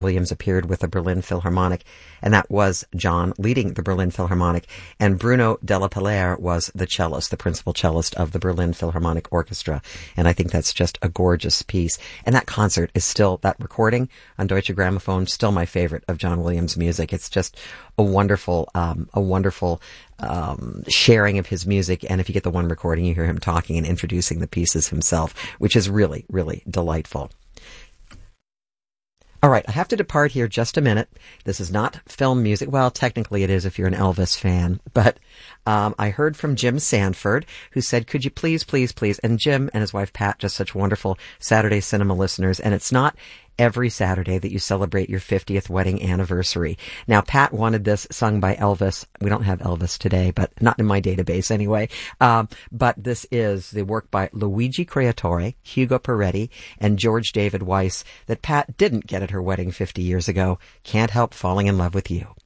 Williams appeared with the Berlin Philharmonic, and that was John leading the Berlin Philharmonic, and Bruno Della Pellear was the cellist, the principal cellist of the Berlin Philharmonic Orchestra, and I think that's just a gorgeous piece. And that concert is still, that recording on Deutsche Grammophon, still my favorite of John Williams' music. It's just a wonderful sharing of his music, and if you get the one recording, you hear him talking and introducing the pieces himself, which is really, really delightful. All right, I have to depart here just a minute. This is not film music. Well, technically it is if you're an Elvis fan. But I heard from Jim Sanford, who said, could you please, and Jim and his wife Pat, just such wonderful Saturday cinema listeners, and it's not every Saturday that you celebrate your 50th wedding anniversary. Now, Pat wanted this sung by Elvis. We don't have Elvis today, but not in my database anyway. But this is the work by Luigi Creatore, Hugo Peretti, and George David Weiss that Pat didn't get at her wedding 50 years ago. Can't Help Falling in Love with You.